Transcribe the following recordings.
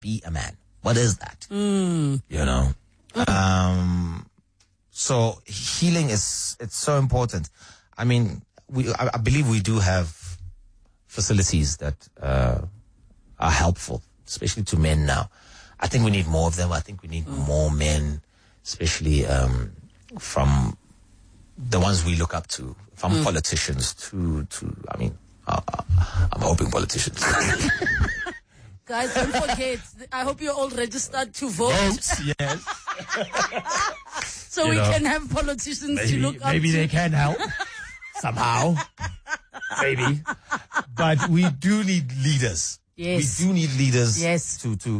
be a man? What is that? You know? So healing it's so important. I mean, I believe we do have facilities that are helpful, especially to men now. I think we need more of them. I think we need more men, especially from the ones we look up to, from politicians to I mean, I'm hoping politicians. Guys, don't forget, I hope you're all registered to vote. Votes, yes. So we can have politicians to look up to. Maybe they can help somehow. Maybe. But we do need leaders. Yes. We do need leaders yes.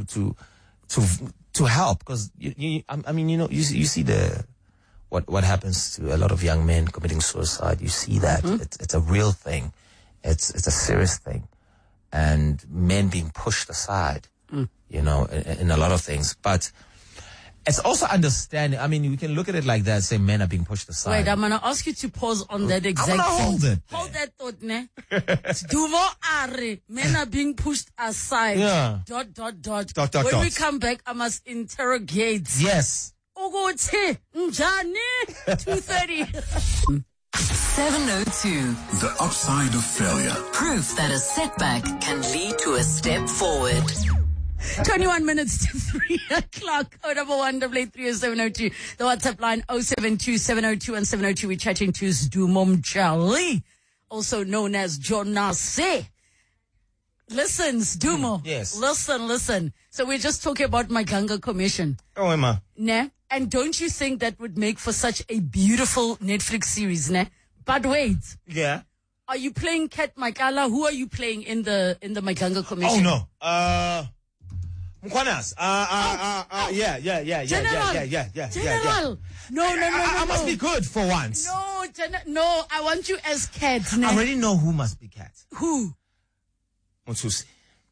to help, because I mean, you see what happens to a lot of young men committing suicide. You see that it's a real thing. It's a serious thing, and men being pushed aside, in a lot of things. But it's also understanding. I mean, we can look at it like that, say men are being pushed aside. Wait, I'm going to ask you to pause on that exact thing. Hold it. Hold that thought, ne? Dumo are, men are being pushed aside. Yeah. ... When we come back, I must interrogate. Yes. Ugothi, njani? 2:30. 702. The upside of failure. Proof that a setback can lead to a step forward. 21 minutes to 3 o'clock. 011-838-702. The WhatsApp line 072-702 and 702. We're chatting to Sdumo Mtshali, also known as Jonase. Listen, Sdumo. Yes. Listen. So we're just talking about Maganga Commission. Oh, Emma. Ne? And don't you think that would make for such a beautiful Netflix series, ne? But wait. Yeah. Are you playing Kat Makala? Who are you playing in the Maganga Commission? Oh, no. Mkwanas. Yeah. General. No. I must be good for once. No, I want you as Kat. I already know who must be Kat. Who? Mutsusi.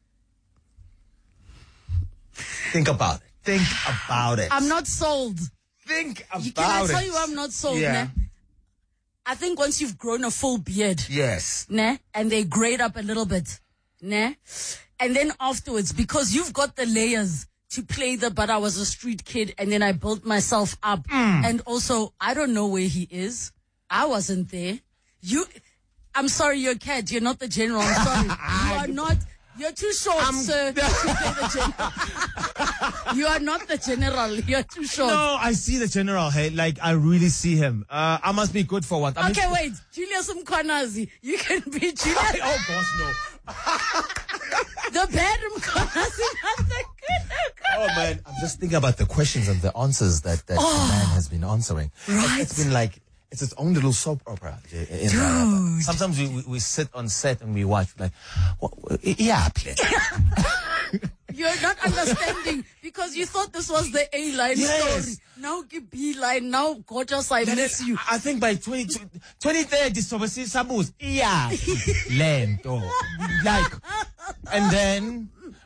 Think about it. I'm not sold. Think about it. Can I tell you I'm not sold, yeah. Ne? I think once you've grown a full beard, yes, ne, and they grade up a little bit, ne, and then afterwards, because you've got the layers to play but I was a street kid and then I built myself up, and also I don't know where he is. I wasn't there. I'm sorry, you're a Cat. You're not the general. I'm sorry. You are not. You're too short, sir, to play the general. You are not the general. You're too short. No, I see the general. Hey, like I really see him. I must be good for once. Wait, Julius Mkhwanazi. You can be Julius. Oh gosh, no. The bad Mkhwanazi, not the good. Oh man, I'm just thinking about the questions and the answers that the man has been answering. Right. It's been like it's its own little soap opera. Dude. Sometimes we sit on set and we watch like, play. You're not understanding because you thought this was the A-line story. Now give B-line. Now gorgeous, I miss you. I think by 2030, Sabus. Yeah. Lento. Like, and then.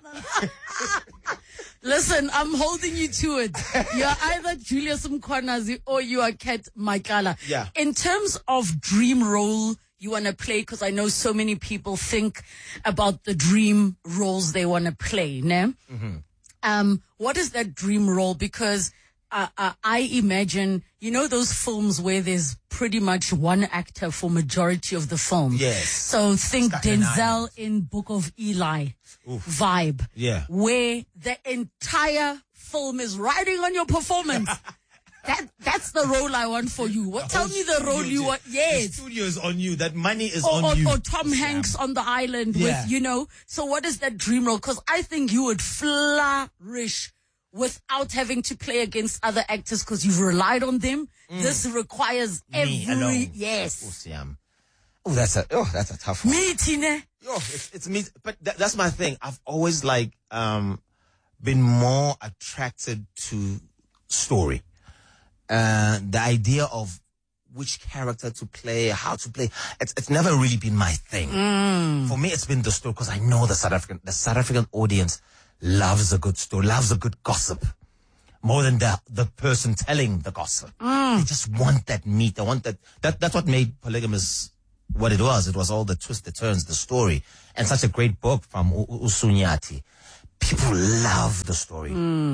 Listen, I'm holding you to it. You're either Julius Mkhwanazi or you are Kat Makala. Yeah. In terms of dream role you want to play, because I know so many people think about the dream roles they want to play, ne? Mm-hmm. What is that dream role? Because I imagine, those films where there's pretty much one actor for majority of the film. Yes. So think Denzel in Book of Eli. Oof. Vibe. Yeah. Where the entire film is riding on your performance. That's the role I want for you. Tell me the role you want. Yes. The studio is on you. That money is on you. Or Tom Hanks on the island with, So what is that dream role? Because I think you would flourish without having to play against other actors because you've relied on them. This requires me alone. Yes. That's a tough one. Me, Tine. It's me. But that's my thing. I've always been more attracted to story. The idea of which character to play, how to play. It's never really been my thing. For me, it's been the story because I know the South African audience loves a good story, loves a good gossip. More than the person telling the gossip. They just want that meat. They want that's what made Polygamous what it was. It was all the twists, the turns, the story. And such a great book from Usunyati. people love the story.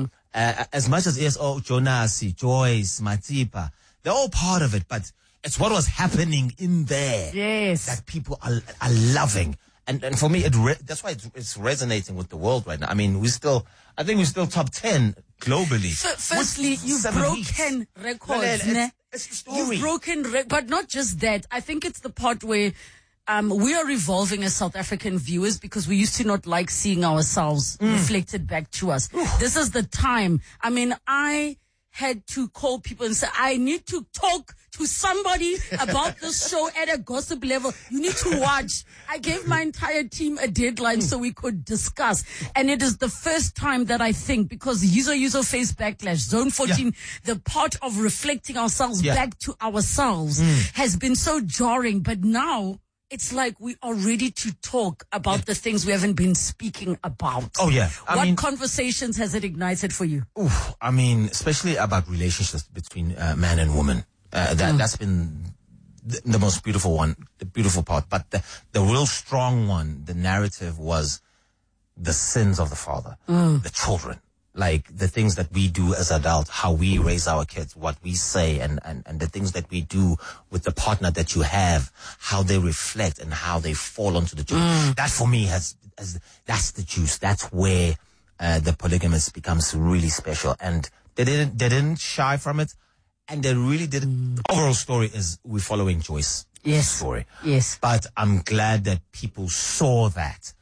As much as Jonasi, Joyce, Matipa, they're all part of it, but it's what was happening in there Yes. that people are loving. And for me, that's why it's resonating with the world right now. I mean, I think we're still top 10 globally. Firstly, with you've 7 weeks. broken records, ne? It's the story. You've broken, but not just that. I think it's the part where we are evolving as South African viewers because we used to not like seeing ourselves reflected back to us. This is the time. I mean, I had to call people and say, I need to talk to somebody about this show at a gossip level. You need to watch. I gave my entire team a deadline so we could discuss. And it is the first time that I think, because user face backlash, Zone 14, the part of reflecting ourselves back to ourselves has been so jarring. But now it's like we are ready to talk about the things we haven't been speaking about. Oh, yeah. What conversations has it ignited for you? I mean, especially about relationships between man and woman. That's been the most beautiful one, the beautiful part. But the real strong one, the narrative was the sins of the father, the children. Like the things that we do as adults, how we raise our kids, what we say, and the things that we do with the partner that you have, how they reflect and how they fall onto the juice. That for me that's the juice. That's where the polygamist becomes really special. And they didn't shy from it, and they really didn't. The overall story is we're following Joyce's story. Yes. But I'm glad that people saw that,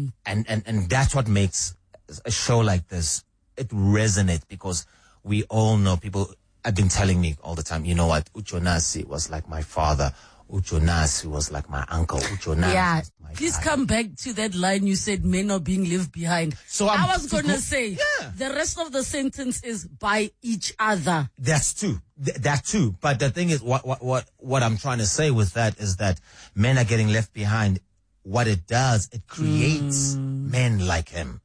and that's what makes a show like this. It resonates because we all know, people have been telling me all the time, you know what, Ujonasi was like my father. Ujonasi was like my uncle. Ujonasi was my Please dad. come back to that line you said, men are being left behind. So I was going to say, the rest of the sentence is by each other. That's too. That too. But the thing is, what I'm trying to say with that is that men are getting left behind. What it does, it creates men like him.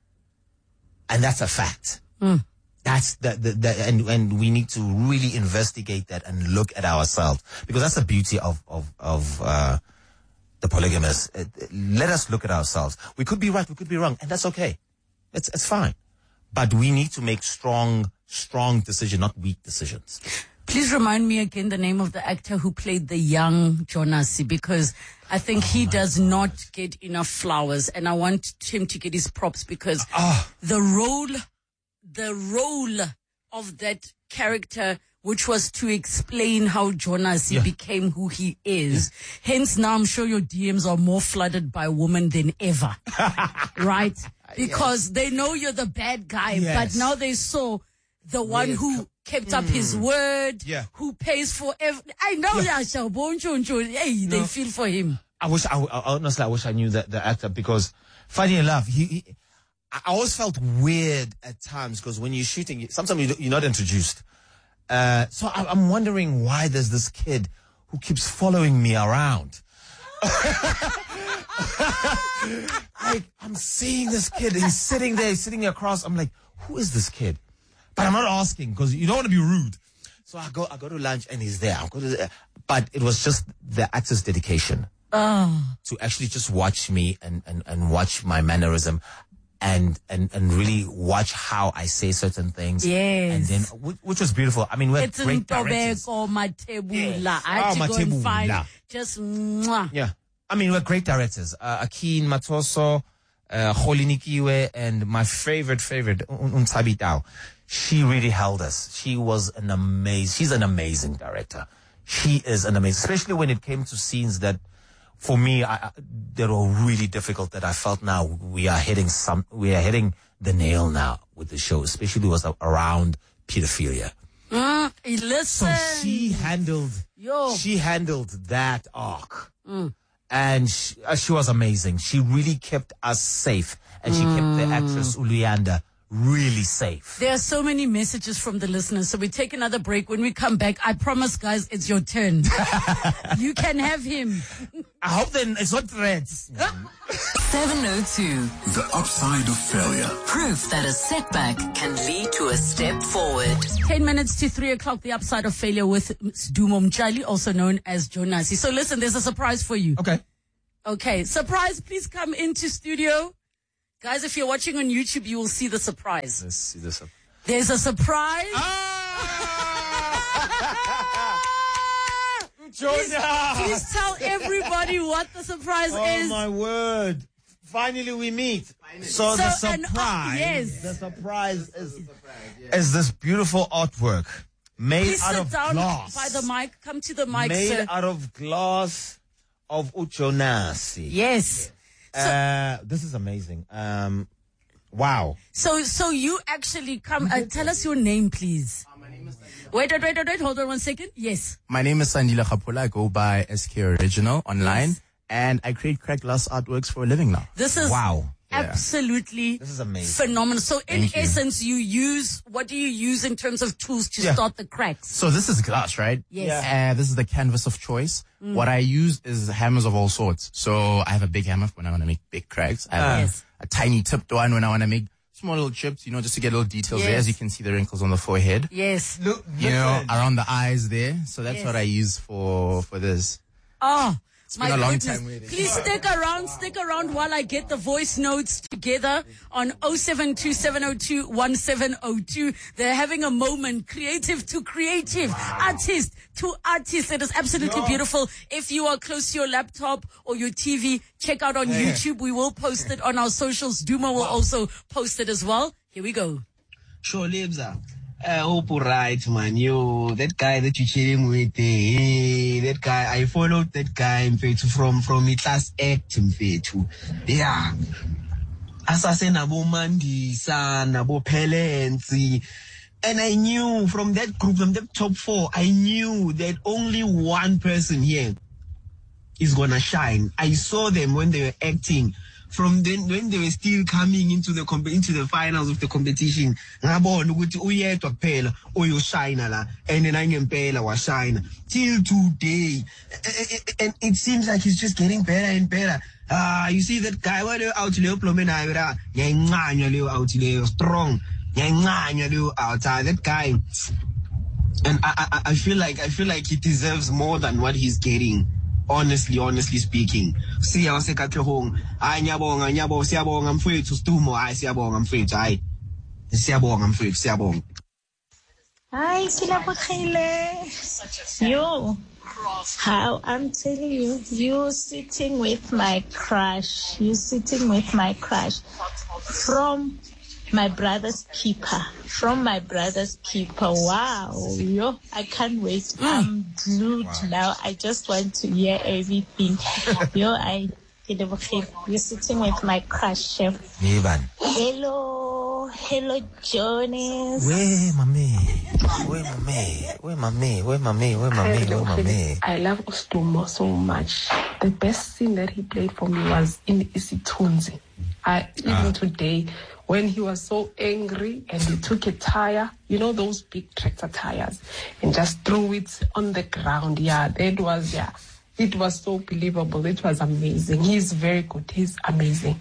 And that's a fact. That's and we need to really investigate that and look at ourselves, because that's the beauty of the polygamous. Let us look at ourselves. We could be right, we could be wrong, and that's okay. It's fine. But we need to make strong decisions, not weak decisions. Please remind me again the name of the actor who played the young Jonasi, because I think he does not get enough flowers, and I want him to get his props, because the role of that character, which was to explain how Jonasi became who he is. Hence now I'm sure your DMs are more flooded by women than ever. Right? Because they know you're the bad guy, but now they saw the one who kept up his word, who pays for I know hey, they feel for him. Honestly, I wish I knew the actor, because funny enough, I always felt weird at times, because when you're shooting, sometimes you're not introduced. So I'm wondering why there's this kid who keeps following me around. Like, I'm seeing this kid, he's sitting across. I'm like, who is this kid? But I'm not asking, because you don't want to be rude. So I go to lunch and he's there. But it was just the actor's dedication to actually just watch me and watch my mannerism. And really watch how I say certain things. Yes. And then, which was beautiful. I mean, we had great directors. Matebula. I had to go and find just mwah. Yeah. I mean, we're great directors. Akin Matoso, Holinikiwe, and my favorite, Untabi Tao. She really held us. She's an amazing director. She is an amazing, especially when it came to scenes that, for me, they were really difficult, that I felt now we are hitting the nail now with the show, especially was around pedophilia. Listen. So she handled that arc. And she was amazing. She really kept us safe, and she kept the actress Uluyanda really safe. There are so many messages from the listeners, so we take another break. When we come back, I promise, guys, it's your turn. You can have him. I hope then it's not threats. 702. The upside of failure. Proof that a setback can lead to a step forward. 10 minutes to 3 o'clock, the upside of failure with Dumo Mchali, also known as Jonasi. So listen, there's a surprise for you. Okay. Okay, surprise, please come into studio. Guys, if you're watching on YouTube, you will see the surprise. Let's see this up. There's a surprise. Please tell everybody what the surprise is. Oh my word. Finally we meet. So the surprise, yes. the surprise is this beautiful artwork made Please out sit of down glass. by the mic. Come to the mic, Made sir. out of glass of Ujonasi. Yes. This is amazing. Wow. So you actually come. Tell us your name, please. Wait. Hold on 1 second. Yes. My name is Sandila Kapula. I go by SK Original online. Yes. And I create cracked glass artworks for a living now. This is absolutely This is amazing. phenomenal. So in essence, what do you use in terms of tools to start the cracks? So this is glass, right? Yes. This is the canvas of choice. What I use is hammers of all sorts. So I have a big hammer when I want to make big cracks. I have a tiny tipped one when I want to make small little chips, just to get little details there. As you can see the wrinkles on the forehead. Yes. Around the eyes there. So that's what I use for this. Oh, it's been a long time waiting. Please stick around while I get the voice notes together on 0727021702. They're having a moment, creative to creative, artist to artist. It is absolutely beautiful. If you are close to your laptop or your TV, check out on YouTube. We will post it on our socials. Duma will also post it as well. Here we go. Sure, Libza. I hope you're right, man. That guy that you're chilling with, that guy, I followed that guy, from the class act, yeah. Assassin Abo Mandisa, Nabo Pelenzi. And I knew from that group, from the top 4, I knew that only one person here is gonna shine. I saw them when they were acting. From then, when they were still coming into the finals of the competition, ngabona ukuthi uyedwa kuphela oyoshine la, and then angempela washine till today, and it seems like he's just getting better and better. You see that guy, what out leo plomena ira, nyainganya leo out leo strong, nyainganya leo out. That guy, and I feel like he deserves more than what he's getting. Honestly speaking. Siyabonga mfowethu Stumo, siyabonga mfowethu, siyabonga mfowethu, siyabonga. Hi, Silabokile. Yo, how I'm telling you sitting with my crush. From my brother's keeper. Wow. Yo, I can't wait. I'm glued now. I just want to hear everything. Yo, you're sitting with my crush, chef. Hello, Jonas. Where mommy? I love Ostumo so much. The best scene that he played for me was in Isitunzi. Even today, when he was so angry and he took a tire, those big tractor tires, and just threw it on the ground. It was so believable. It was amazing. He's very good. He's amazing.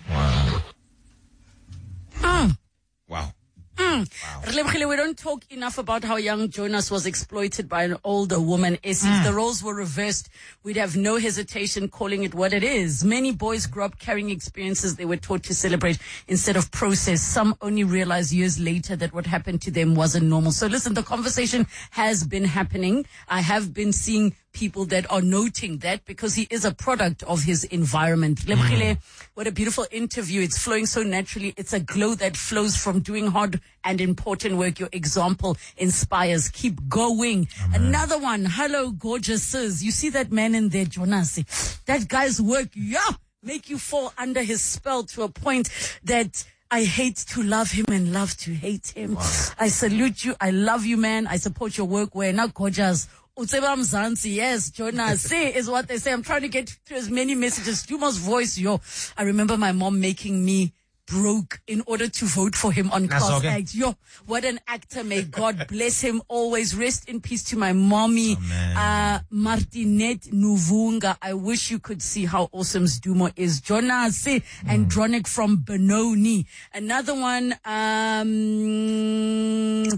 Wow. We don't talk enough about how young Jonas was exploited by an older woman. If the roles were reversed, we'd have no hesitation calling it what it is. Many boys grew up carrying experiences they were taught to celebrate instead of process. Some only realized years later that what happened to them wasn't normal. So listen, the conversation has been happening. I have been seeing people that are noting that because he is a product of his environment. What a beautiful interview. It's flowing so naturally. It's a glow that flows from doing hard and important work. Your example inspires. Keep going. Amen. Another one. Hello, gorgeouses. You see that man in there, Jonas? That guy's work, make you fall under his spell to a point that I hate to love him and love to hate him. Wow. I salute you. I love you, man. I support your work. We're not gorgeous. Yes, Jonas, say is what they say. I'm trying to get to as many messages. Duma's voice, I remember my mom making me broke in order to vote for him on Class Act. What an actor. May God bless him always. Rest in peace to my mommy, Martinette Nuvunga. I wish you could see how awesome Duma is. Jonas and Dronic from Benoni. Another one,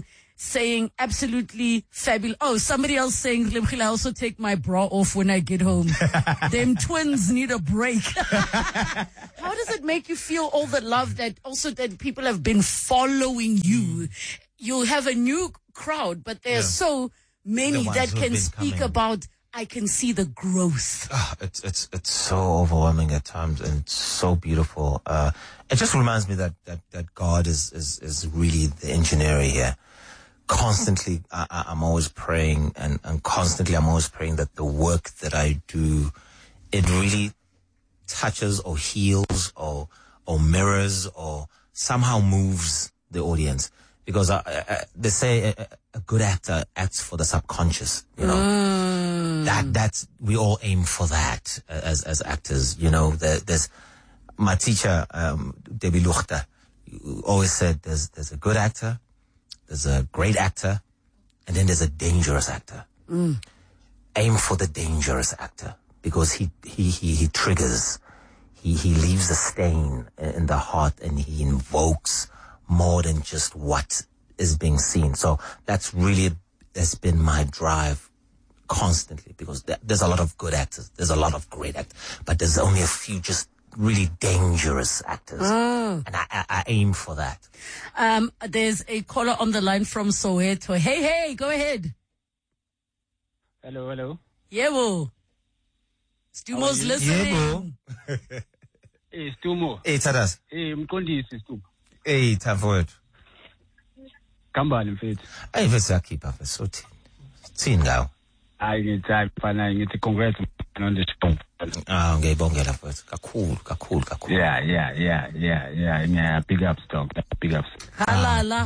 saying absolutely fabulous. Oh, somebody else saying, Lebogile, I also take my bra off when I get home. Them twins need a break. How does it make you feel, all the love that people have been following you? You have a new crowd, but there are so many that can speak about, I can see the growth. It's so overwhelming at times, and it's so beautiful. It just reminds me that God is really the engineer here. Constantly, I'm always praying, and constantly I'm always praying that the work that I do, it really touches or heals or mirrors or somehow moves the audience. Because they say a good actor acts for the subconscious, you know. That's we all aim for that as actors, you know. There's my teacher, Debbie Luchter, always said there's a good actor, there's a great actor, and then there's a dangerous actor. Aim for the dangerous actor, because he triggers, he leaves a stain in the heart, and he invokes more than just what is being seen. So that's been my drive constantly, because there's a lot of good actors, there's a lot of great actors, but there's only a few just really dangerous actors, and I aim for that. There's a caller on the line from Soweto. Hey, go ahead. Hello. Yebo. Stumo's listening. Yebo. Hey, Stumo. Hey, Tadas. Hey, Mkondisi, Stumo. Hey, time for it. Kambani mfethu. Hey, vesakhipha fesothi. Thini ngawo? Hayi ngithi mfana ngithi congrats on the show. Ngiyibongela mfethu. Kakhulu. Yeah, big ups dog. Big ups. Halala,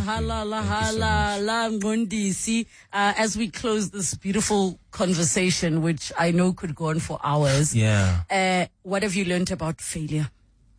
Ngondisi. As we close this beautiful conversation, which I know could go on for hours. Yeah. What have you learned about failure?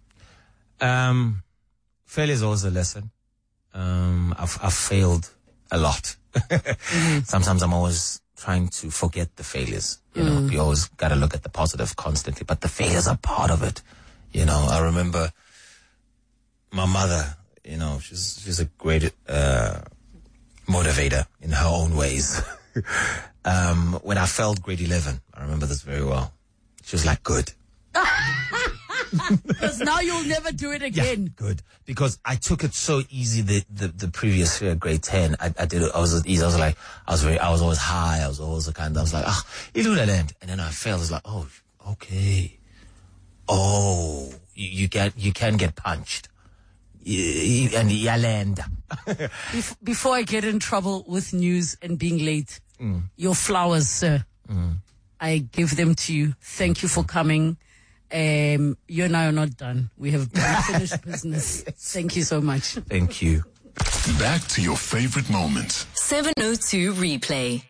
Failure is always a lesson. I've failed a lot. Sometimes I'm always trying to forget the failures. You know, you always got to look at the positive constantly, but the failures are part of it. You know, I remember my mother, you know, she's a great motivator in her own ways. When I failed grade 11, I remember this very well. She was like, good. Because now you'll never do it again. Yeah, good. Because I took it so easy the previous year, grade 10. I did it. I was easy. I was always high. I was always I was like, you do that end. And then I failed. I was like, oh, okay. Oh, you can get punched. And you land. Before I get in trouble with news and being late, your flowers, sir. I give them to you. Thank you for coming. You and I are not done. We have finished business. Yes. Thank you so much. Thank you. Back to your favorite moments. 702 replay.